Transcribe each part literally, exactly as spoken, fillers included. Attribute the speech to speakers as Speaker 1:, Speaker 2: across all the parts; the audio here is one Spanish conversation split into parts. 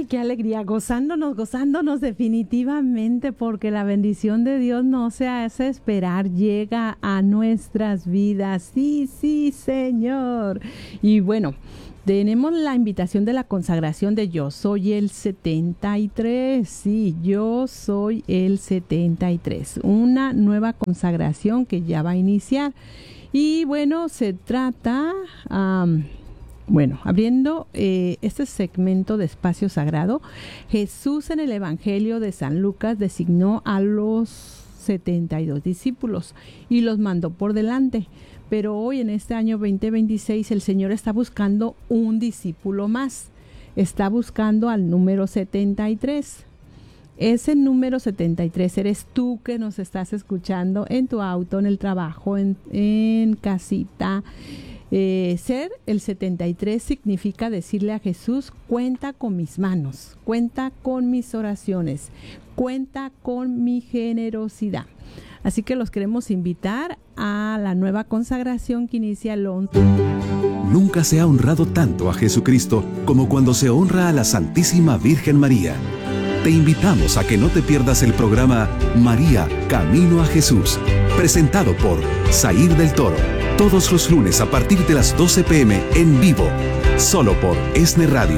Speaker 1: Ay, qué alegría, gozándonos, gozándonos definitivamente, porque la bendición de Dios no se hace esperar, llega a nuestras vidas. Sí, sí, Señor. Y bueno, tenemos la invitación de la consagración de Yo Soy el setenta y tres. Sí, Yo Soy el setenta y tres. Una nueva consagración que ya va a iniciar. Y bueno, se trata... Um, Bueno, abriendo eh, este segmento de Espacio Sagrado, Jesús en el Evangelio de San Lucas designó a los setenta y dos discípulos y los mandó por delante. Pero hoy, en este año veinte veintiséis, el Señor está buscando un discípulo más. Está buscando al número setenta y tres. Ese número setenta y tres eres tú que nos estás escuchando en tu auto, en el trabajo, en, en casita. Eh, ser el setenta y tres significa decirle a Jesús: cuenta con mis manos, cuenta con mis oraciones, cuenta con mi generosidad. Así que los queremos invitar a la nueva consagración que inicia el once.
Speaker 2: Nunca se ha honrado tanto a Jesucristo como cuando se honra a la Santísima Virgen María. Te invitamos a que no te pierdas el programa María, Camino a Jesús, presentado por Zair del Toro, todos los lunes a partir de las doce pm en vivo, solo por ESNE Radio.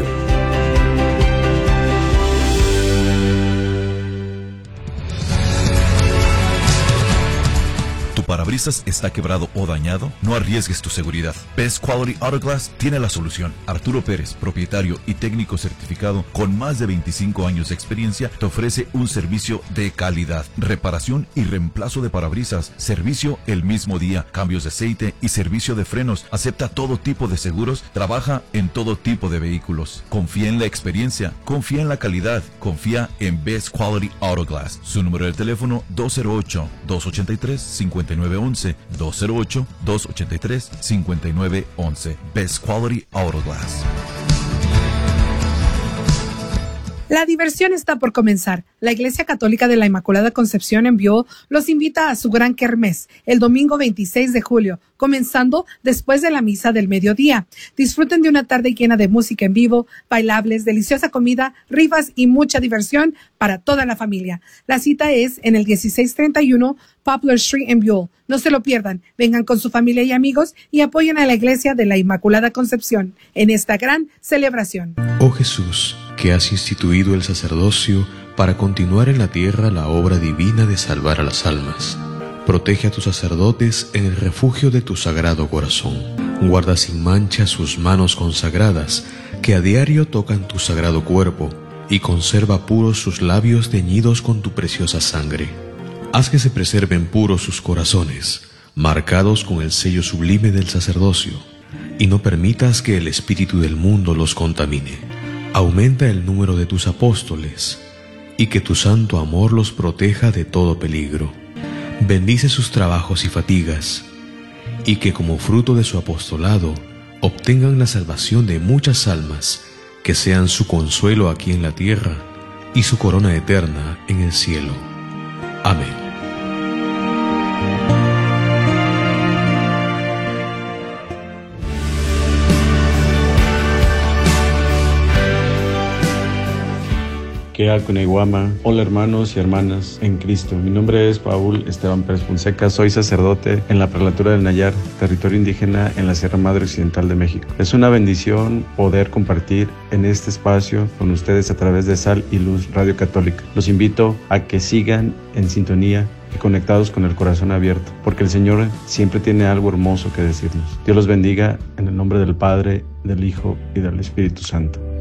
Speaker 3: ¿Tu parabrisas está quebrado o dañado? No arriesgues tu seguridad. Best Quality Auto Glass tiene la solución. Arturo Pérez, propietario y técnico certificado con más de veinticinco años de experiencia, te ofrece un servicio de calidad. Reparación y reemplazo de parabrisas, servicio el mismo día, cambios de aceite y servicio de frenos. Acepta todo tipo de seguros, trabaja en todo tipo de vehículos. Confía en la experiencia, confía en la calidad, confía en Best Quality Auto Glass. Su número de teléfono dos cero ocho, dos ocho tres, cinco nueve once, dos cero ocho, dos ocho tres, cinco nueve once. Best Quality Auto Glass.
Speaker 4: La diversión está por comenzar. La Iglesia Católica de la Inmaculada Concepción en Biot los invita a su gran kermés el domingo veintiséis de julio, comenzando después de la misa del mediodía. Disfruten de una tarde llena de música en vivo, bailables, deliciosa comida, rifas y mucha diversión para toda la familia. La cita es en el dieciséis treinta y uno Poplar Street en Biot. No se lo pierdan. Vengan con su familia y amigos y apoyen a la Iglesia de la Inmaculada Concepción en esta gran celebración.
Speaker 5: Oh Jesús, que has instituido el sacerdocio para continuar en la tierra la obra divina de salvar a las almas. Protege a tus sacerdotes en el refugio de tu sagrado corazón. Guarda sin mancha sus manos consagradas, que a diario tocan tu sagrado cuerpo, y conserva puros sus labios teñidos con tu preciosa sangre. Haz que se preserven puros sus corazones, marcados con el sello sublime del sacerdocio, y no permitas que el espíritu del mundo los contamine. Aumenta el número de tus apóstoles, y que tu santo amor los proteja de todo peligro. Bendice sus trabajos y fatigas, y que como fruto de su apostolado obtengan la salvación de muchas almas, que sean su consuelo aquí en la tierra y su corona eterna en el cielo. Amén.
Speaker 6: Que Acuneguama. Hola hermanos y hermanas en Cristo. Mi nombre es Paul Esteban Pérez Fonseca. Soy sacerdote en la prelatura del Nayar, territorio indígena en la Sierra Madre Occidental de México. Es una bendición poder compartir en este espacio con ustedes a través de Sal y Luz Radio Católica. Los invito a que sigan en sintonía y conectados con el corazón abierto, porque el Señor siempre tiene algo hermoso que decirnos. Dios los bendiga en el nombre del Padre, del Hijo y del Espíritu Santo.